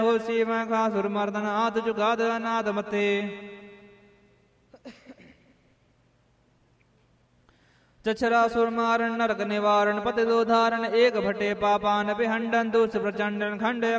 ਹੋਸੀ ਮੈਂ ਖਾਸੁਰ ਮਰਦਨ ਆਦ ਜੁਗਾਦ ਅਨਾਦ ਮਤੇ। चछरा सुर मारण नरक निवारण पति दो धारण एक भटे पापान विहंडन दुष प्रचंडन खंड